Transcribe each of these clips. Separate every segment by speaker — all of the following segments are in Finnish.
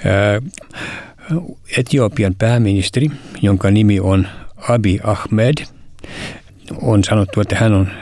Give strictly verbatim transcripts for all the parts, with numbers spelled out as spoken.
Speaker 1: Etiopian pääministeri, jonka nimi on Abiy Ahmed, on sanottu, että hän on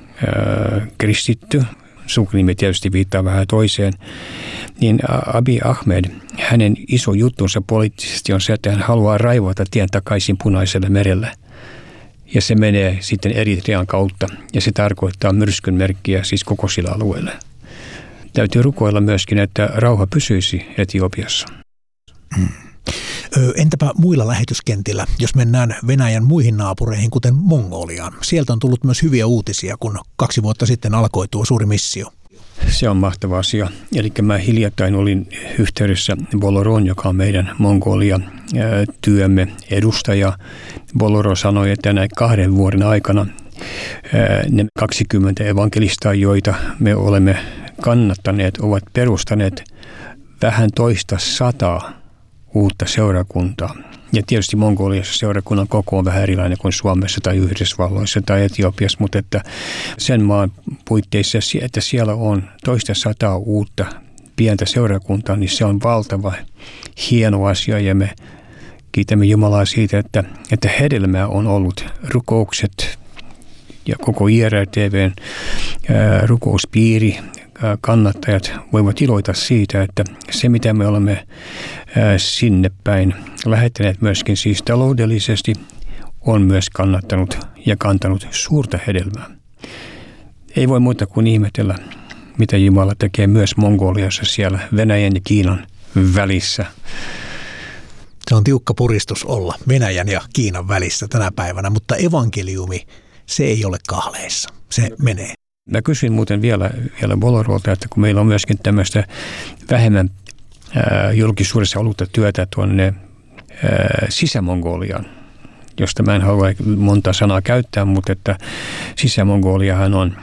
Speaker 1: kristitty. Sukunimi tietysti viittaa vähän toiseen. Niin Abiy Ahmed, hänen iso juttunsa poliittisesti on se, että hän haluaa raivata tien takaisin Punaiselle merelle. Ja se menee sitten Eritrean kautta. Ja se tarkoittaa myrskyn merkkiä siis koko sillä alueella. Täytyy rukoilla myöskin, että rauha pysyisi Etiopiassa.
Speaker 2: Hmm. Entäpä muilla lähetyskentillä, jos mennään Venäjän muihin naapureihin, kuten Mongoliaan? Sieltä on tullut myös hyviä uutisia, kun kaksi vuotta sitten alkoi tuo suuri missio.
Speaker 1: Se on mahtava asia. Eli mä hiljattain olin yhteydessä Boloron, joka on meidän Mongolia-työmme edustaja. Boloro sanoi, että näin kahden vuoden aikana ne kaksikymmentä evankelistaa, joita me olemme kannattaneet, ovat perustaneet vähän toista sataa uutta seurakuntaa. Ja tietysti Mongoliassa seurakunnan koko on vähän erilainen kuin Suomessa tai Yhdysvalloissa tai Etiopiassa, mutta että sen maan puitteissa, että siellä on toista sataa uutta pientä seurakuntaa, niin se on valtava hieno asia ja me kiitämme Jumalaa siitä, että, että hedelmää on ollut rukoukset ja koko I R T V:n ää, rukouspiiri. Kannattajat voivat iloita siitä, että se mitä me olemme sinne päin lähettäneet myöskin siis taloudellisesti on myös kannattanut ja kantanut suurta hedelmää. Ei voi muuta kuin ihmetellä, mitä Jumala tekee myös Mongoliassa siellä Venäjän ja Kiinan välissä.
Speaker 2: Se on tiukka puristus olla Venäjän ja Kiinan välissä tänä päivänä, mutta evankeliumi, se ei ole kahleissa. Se menee.
Speaker 1: Mä kysyin muuten vielä, vielä Bolorolta, että kun meillä on myöskin tämmöistä vähemmän ää, julkisuudessa ollutta työtä tuonne ää, Sisä-Mongoliaan, josta mä en halua monta sanaa käyttää, mutta että Sisä-Mongoliahan on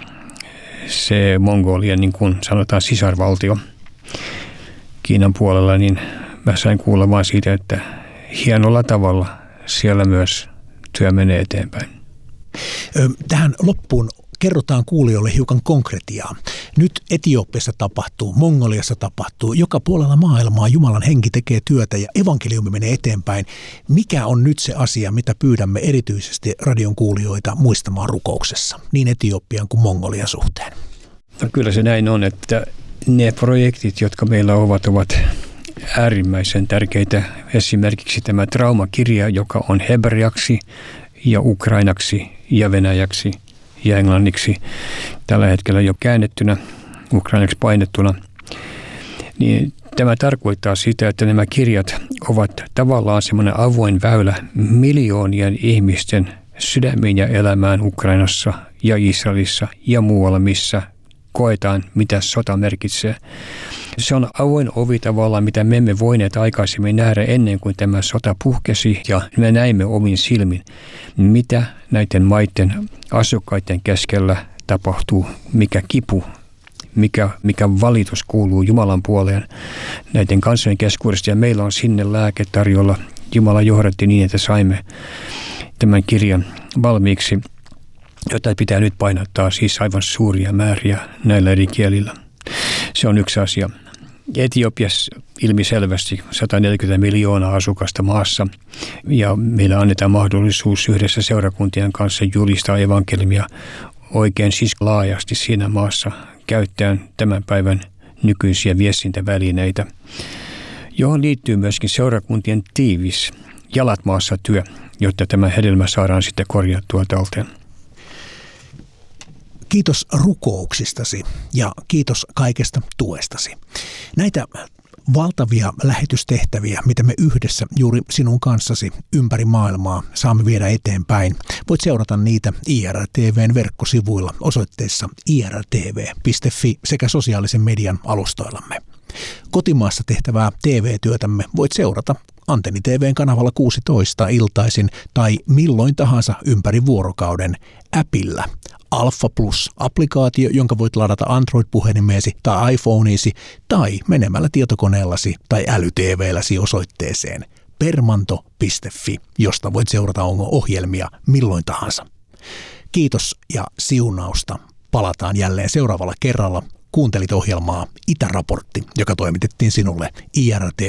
Speaker 1: se Mongolian, niin kuin sanotaan, sisarvaltio Kiinan puolella, niin mä sain kuulla vaan siitä, että hienolla tavalla siellä myös työ menee eteenpäin.
Speaker 2: Tähän loppuun kerrotaan kuulijoille hiukan konkretiaa. Nyt Etiopiassa tapahtuu, Mongoliassa tapahtuu, joka puolella maailmaa Jumalan henki tekee työtä ja evankeliumi menee eteenpäin. Mikä on nyt se asia, mitä pyydämme erityisesti radion kuulijoita muistamaan rukouksessa, niin Etiopian kuin Mongolian suhteen?
Speaker 1: No kyllä se näin on, että ne projektit, jotka meillä ovat, ovat äärimmäisen tärkeitä. Esimerkiksi tämä traumakirja, joka on hebreaksi ja ukrainaksi ja venäjäksi ja englanniksi tällä hetkellä jo käännettynä, ukrainaksi painettuna, niin tämä tarkoittaa sitä, että nämä kirjat ovat tavallaan semmoinen avoin väylä miljoonien ihmisten sydämiin ja elämään Ukrainassa ja Israelissa ja muualla, missä koetaan, mitä sota merkitsee. Se on avoin ovi tavallaan, mitä me emme voineet aikaisemmin nähdä ennen kuin tämä sota puhkesi, ja me näimme omin silmin, mitä näiden maiden asukkaiden keskellä tapahtuu, mikä kipu, mikä, mikä valitus kuuluu Jumalan puoleen näiden kansojen keskuudesta, ja meillä on sinne lääke tarjolla. Jumala johdatti niin, että saimme tämän kirjan valmiiksi, jota pitää nyt painottaa siis aivan suuria määriä näillä eri kielillä. Se on yksi asia. Etiopiassa ilmiselvästi sata neljäkymmentä miljoonaa asukasta maassa, ja meillä annetaan mahdollisuus yhdessä seurakuntien kanssa julistaa evankeliumia oikein siis laajasti siinä maassa käyttäen tämän päivän nykyisiä viestintävälineitä, johon liittyy myöskin seurakuntien tiivis jalat maassa työ, jotta tämä hedelmä saadaan sitten korjattua talteen.
Speaker 2: Kiitos rukouksistasi ja kiitos kaikesta tuestasi. Näitä valtavia lähetystehtäviä, mitä me yhdessä juuri sinun kanssasi ympäri maailmaa saamme viedä eteenpäin. Voit seurata niitä I R T V:n verkkosivuilla osoitteessa i r t v piste f i sekä sosiaalisen median alustoillamme. Kotimaassa tehtävää T V-työtämme voit seurata Antenni T V:n kanavalla kuusitoista iltaisin tai milloin tahansa ympäri vuorokauden appilla. Alpha Plus-applikaatio, jonka voit ladata Android-puhelimeesi tai iPhoneisi tai menemällä tietokoneellasi tai äly-T V:lläsi osoitteeseen permanto piste f i, josta voit seurata ohjelmia milloin tahansa. Kiitos ja siunausta. Palataan jälleen seuraavalla kerralla. Kuuntelit ohjelmaa Itäraportti, joka toimitettiin sinulle I R T